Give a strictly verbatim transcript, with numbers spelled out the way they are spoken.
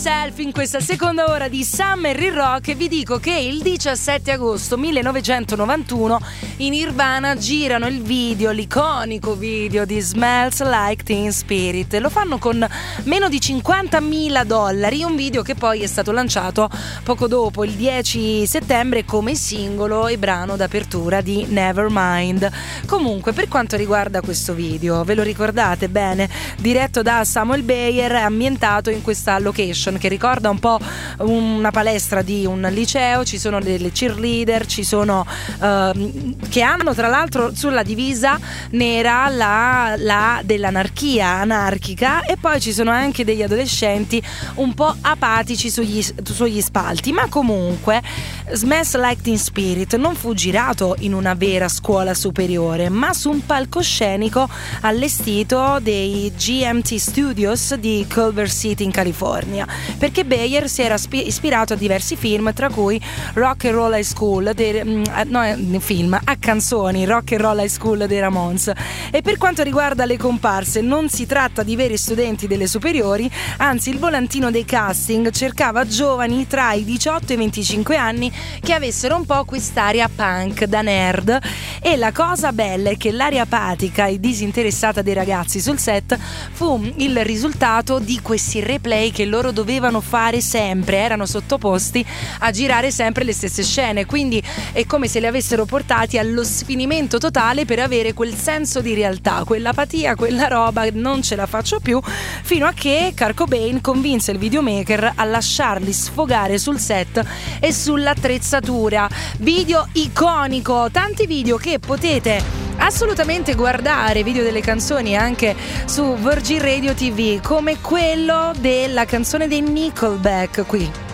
Selfie in questa seconda ora di Summer in Rock e vi dico che il diciassette agosto millenovecentonovantuno i Nirvana girano il video, l'iconico video di Smells Like Teen Spirit. Lo fanno con meno di cinquantamila dollari, un video che poi è stato lanciato poco dopo, il dieci settembre, come singolo e brano d'apertura di Nevermind. Comunque, per quanto riguarda questo video, ve lo ricordate bene? Diretto da Samuel Bayer, ambientato in questa location che ricorda un po' una palestra di un liceo. Ci sono delle cheerleader, ci sono uh, che hanno tra l'altro sulla divisa nera la, la dell'anarchia anarchica, e poi ci sono anche degli adolescenti un po' apatici sugli, sugli spalti. Ma comunque Smells Like Teen Spirit non fu girato in una vera scuola superiore, ma su un palcoscenico allestito dei G M T Studios di Culver City in California, perché Bayer si era spi- ispirato a diversi film, tra cui Rock and Roll High School dei, no, film a canzoni Rock and Roll High School dei Ramones. E per quanto riguarda le comparse, non si tratta di veri studenti delle superiori, anzi il volantino dei casting cercava giovani tra i diciotto e i venticinque anni che avessero un po' quest'aria punk da nerd. E la cosa bella è che l'aria apatica e disinteressata dei ragazzi sul set fu il risultato di questi replay che loro dovevano fare sempre, erano sottoposti a girare sempre le stesse scene, quindi è come se li avessero portati allo sfinimento totale per avere quel senso di realtà, quell'apatia, quella roba non ce la faccio più, fino a che Kurt Cobain convinse il videomaker a lasciarli sfogare sul set e sull'attrezzatura. Video iconico, tanti video che potete assolutamente guardare, video delle canzoni anche su Virgin Radio T V, come quello della canzone dei Nickelback qui.